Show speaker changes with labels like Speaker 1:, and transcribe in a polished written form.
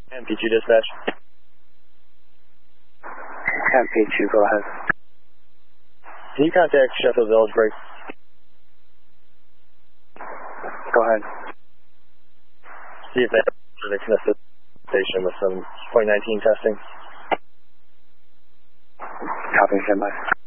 Speaker 1: MP2 dispatch.
Speaker 2: MP2, go ahead.
Speaker 1: Can you contact Sheffield Village Break?
Speaker 2: Go ahead.
Speaker 1: See if they can assist the station with some 2019 testing.
Speaker 2: Copy, stand by.